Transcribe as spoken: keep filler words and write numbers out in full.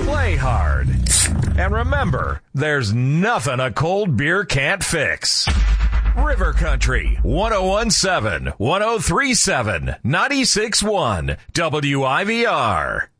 play hard. And remember, there's nothing a cold beer can't fix. River Country, one oh one point seven, one oh three point seven, ninety-six point one, W I V R.